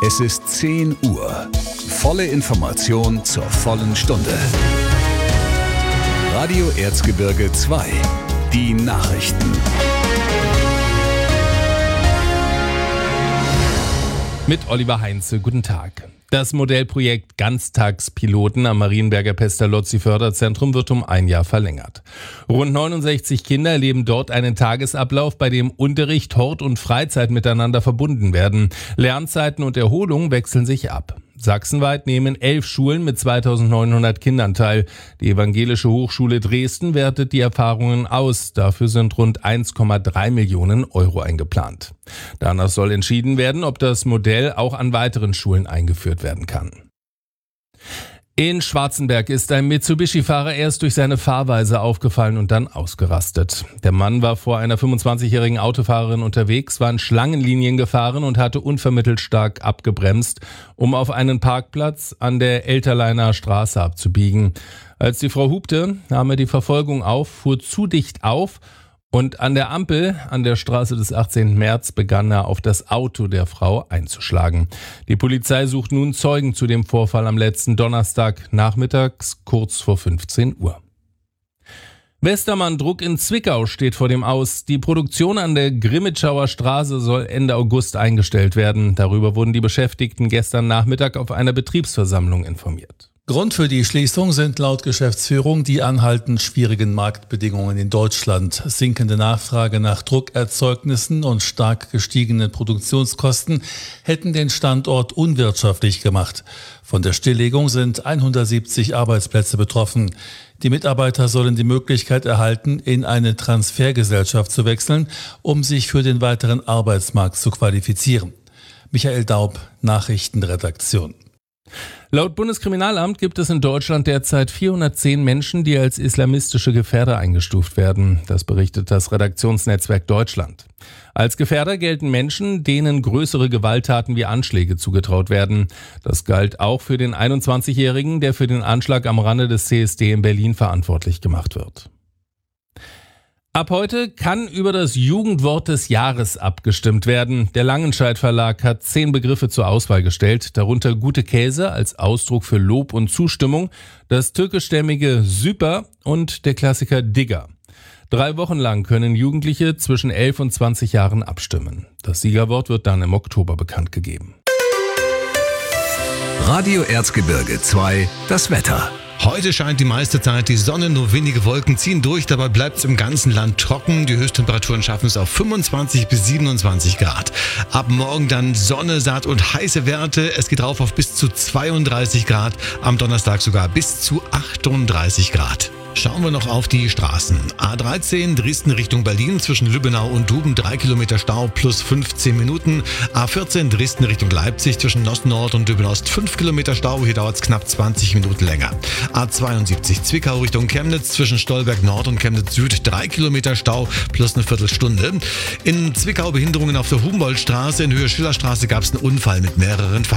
Es ist 10 Uhr. Volle Information zur vollen Stunde. Radio Erzgebirge 2. Die Nachrichten. Mit Oliver Heinze, guten Tag. Das Modellprojekt Ganztagspiloten am Marienberger Pestalozzi-Förderzentrum wird um ein Jahr verlängert. Rund 69 Kinder erleben dort einen Tagesablauf, bei dem Unterricht, Hort und Freizeit miteinander verbunden werden. Lernzeiten und Erholung wechseln sich ab. Sachsenweit nehmen 11 Schulen mit 2900 Kindern teil. Die Evangelische Hochschule Dresden wertet die Erfahrungen aus. Dafür sind rund 1,3 Millionen Euro eingeplant. Danach soll entschieden werden, ob das Modell auch an weiteren Schulen eingeführt werden kann. In Schwarzenberg ist ein Mitsubishi-Fahrer erst durch seine Fahrweise aufgefallen und dann ausgerastet. Der Mann war vor einer 25-jährigen Autofahrerin unterwegs, war in Schlangenlinien gefahren und hatte unvermittelt stark abgebremst, um auf einen Parkplatz an der Elterleiner Straße abzubiegen. Als die Frau hupte, nahm er die Verfolgung auf, fuhr zu dicht auf und an der Ampel an der Straße des 18. März begann er auf das Auto der Frau einzuschlagen. Die Polizei sucht nun Zeugen zu dem Vorfall am letzten Donnerstag nachmittags kurz vor 15 Uhr. Westermann Druck in Zwickau steht vor dem Aus. Die Produktion an der Grimmitschauer Straße soll Ende August eingestellt werden. Darüber wurden die Beschäftigten gestern Nachmittag auf einer Betriebsversammlung informiert. Grund für die Schließung sind laut Geschäftsführung die anhaltend schwierigen Marktbedingungen in Deutschland. Sinkende Nachfrage nach Druckerzeugnissen und stark gestiegene Produktionskosten hätten den Standort unwirtschaftlich gemacht. Von der Stilllegung sind 170 Arbeitsplätze betroffen. Die Mitarbeiter sollen die Möglichkeit erhalten, in eine Transfergesellschaft zu wechseln, um sich für den weiteren Arbeitsmarkt zu qualifizieren. Michael Daub, Nachrichtenredaktion. Laut Bundeskriminalamt gibt es in Deutschland derzeit 410 Menschen, die als islamistische Gefährder eingestuft werden. Das berichtet das Redaktionsnetzwerk Deutschland. Als Gefährder gelten Menschen, denen größere Gewalttaten wie Anschläge zugetraut werden. Das galt auch für den 21-Jährigen, der für den Anschlag am Rande des CSD in Berlin verantwortlich gemacht wird. Ab heute kann über das Jugendwort des Jahres abgestimmt werden. Der Langenscheidt Verlag hat 10 Begriffe zur Auswahl gestellt, darunter gute Käse als Ausdruck für Lob und Zustimmung, das türkischstämmige Süper und der Klassiker Digger. 3 Wochen lang können Jugendliche zwischen 11 und 20 Jahren abstimmen. Das Siegerwort wird dann im Oktober bekannt gegeben. Radio Erzgebirge 2. Das Wetter. Heute scheint die meiste Zeit die Sonne, nur wenige Wolken ziehen durch, dabei bleibt es im ganzen Land trocken. Die Höchsttemperaturen schaffen es auf 25 bis 27 Grad. Ab morgen dann Sonne, satt und heiße Werte. Es geht rauf auf bis zu 32 Grad, am Donnerstag sogar bis zu 38 Grad. Schauen wir noch auf die Straßen. A13 Dresden Richtung Berlin zwischen Lübbenau und Duben 3 Kilometer Stau plus 15 Minuten. A14 Dresden Richtung Leipzig zwischen Ost-Nord und Düben-Ost 5 Kilometer Stau. Hier dauert es knapp 20 Minuten länger. A72 Zwickau Richtung Chemnitz zwischen Stolberg Nord und Chemnitz Süd 3 Kilometer Stau plus eine Viertelstunde. In Zwickau Behinderungen auf der Humboldtstraße. In Höhe Schillerstraße gab es einen Unfall mit mehreren